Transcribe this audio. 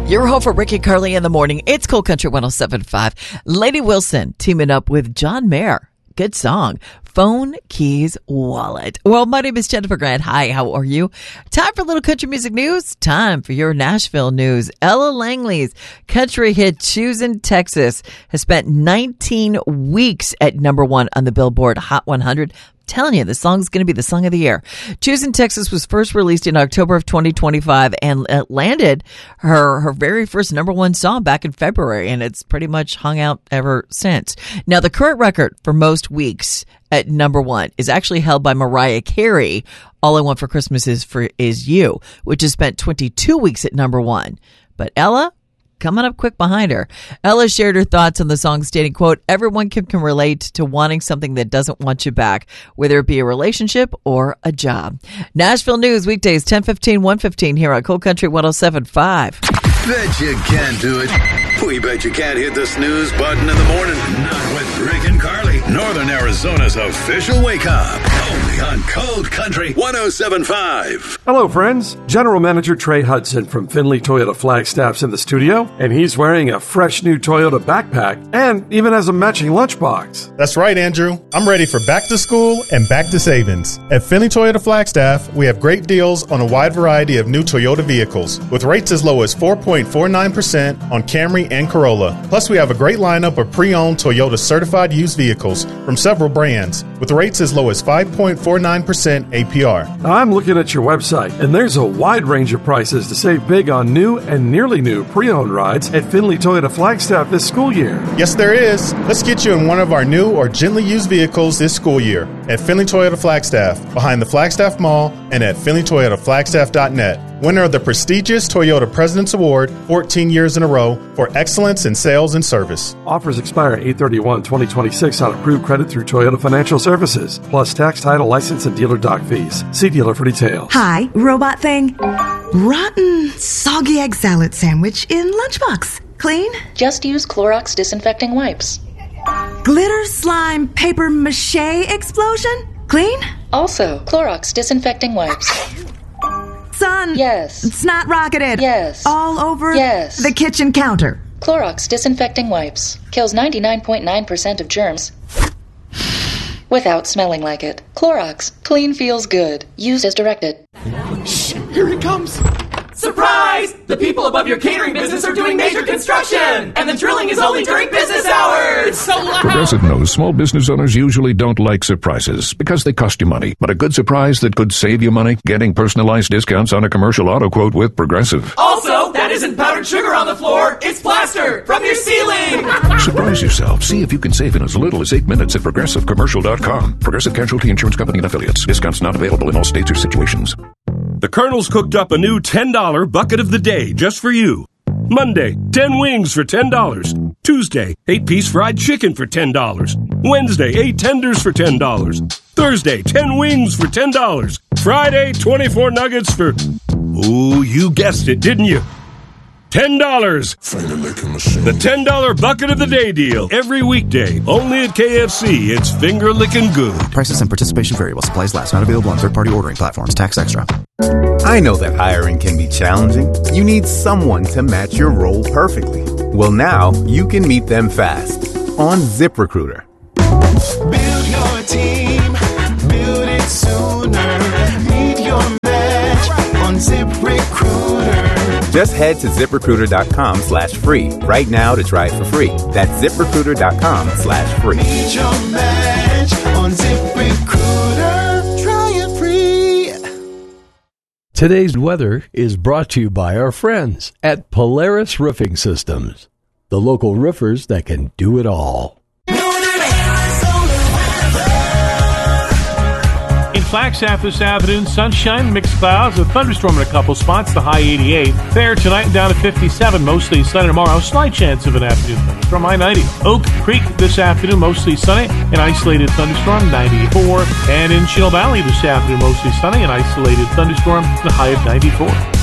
Your home for Rick and Carly in the morning. It's Cool Country 107.5. Lady Wilson teaming up with John Mayer. Good song. Phone, Keys, Wallet. Well, my name is Jennifer Grant. Hi, how are you? Time for a little country music news. Time for your Nashville news. Ella Langley's country hit Choosing Texas has spent 19 weeks at number one on the Billboard Hot 100. Telling you, the song's going to be the song of the year. Choosing Texas was first released in October of 2025 and it landed her very first number one song back in February, and it's pretty much hung out ever since. Now, the current record for most weeks at number one is actually held by Mariah Carey. All I Want for Christmas is You, which has spent 22 weeks at number one. But Ella, coming up quick behind her. Ella shared her thoughts on the song, stating, quote, everyone can relate to wanting something that doesn't want you back, whether it be a relationship or a job. Nashville News, weekdays, 10:15, 1:15 here on Cool Country 107.5. Bet you can't do it. We bet you can't hit the snooze button in the morning. Not with Rick and Carly. Northern Arizona's official wake up. Only on Cold Country 107.5. Hello, friends. General Manager Trey Hudson from Findlay Toyota Flagstaff's in the studio, and he's wearing a fresh new Toyota backpack and even has a matching lunchbox. That's right, Andrew. I'm ready for back to school and back to savings. At Findlay Toyota Flagstaff, we have great deals on a wide variety of new Toyota vehicles, with rates as low as 4.49% on Camry and Corolla. Plus, we have a great lineup of pre-owned Toyota certified used vehicles from several brands, with rates as low as 5.49% APR. Now, I'm looking at your website, and there's a wide range of prices to save big on new and nearly new pre-owned rides at Findlay Toyota Flagstaff this school year. Yes, there is. Let's get you in one of our new or gently used vehicles this school year at Findlay Toyota Flagstaff, behind the Flagstaff Mall, and at FindlayToyotaFlagstaff.net. Winner of the prestigious Toyota President's Award 14 years in a row for excellence in sales and service. Offers expire 8/31/2026 on approved credit through Toyota Financial Services, plus tax, title, license, and dealer dock fees. See dealer for details. Hi, robot thing. Rotten, soggy egg salad sandwich in lunchbox. Clean? Just use Clorox disinfecting wipes. Glitter, slime, paper mache explosion? Clean? Also, Clorox disinfecting wipes. Son. Yes. Snot rocketed. Yes. All over. Yes. The kitchen counter. Clorox disinfecting wipes. Kills 99.9% of germs without smelling like it. Clorox. Clean feels good. Used as directed. Shh, here it comes. Surprise! The people above your catering business are doing major construction! And the drilling is only during business hours! It's so loud! Progressive knows small business owners usually don't like surprises because they cost you money. But a good surprise that could save you money? Getting personalized discounts on a commercial auto quote with Progressive. Also, that isn't powdered sugar on the floor, it's plaster from your ceiling! Surprise yourself. See if you can save in as little as 8 minutes at ProgressiveCommercial.com. Progressive Casualty Insurance Company and Affiliates. Discounts not available in all states or situations. The Colonel's cooked up a new $10 bucket of the day just for you. Monday, 10 wings for $10. Tuesday, 8-piece fried chicken for $10. Wednesday, 8 tenders for $10. Thursday, 10 wings for $10. Friday, 24 nuggets for... Ooh, you guessed it, didn't you? $10. The $10 bucket of the day deal. Every weekday. Only at KFC. It's finger licking good. Prices and participation vary while supplies last. Not available on third-party ordering platforms. Tax extra. I know that hiring can be challenging. You need someone to match your role perfectly. Well, now you can meet them fast on ZipRecruiter. Build your team. Build it sooner. Meet your match on ZipRecruiter. Just head to ZipRecruiter.com/free right now to try it for free. That's ZipRecruiter.com/free. Meet your match on ZipRecruiter. Try it free. Today's weather is brought to you by our friends at Polaris Roofing Systems, the local roofers that can do it all. In Flagstaff this afternoon, sunshine, mixed clouds, a thunderstorm in a couple spots, the high 88. There tonight down to 57, mostly sunny tomorrow, slight chance of an afternoon thunderstorm, high 90. Oak Creek this afternoon, mostly sunny, an isolated thunderstorm, 94. And in Chino Valley this afternoon, mostly sunny, an isolated thunderstorm, the high of 94.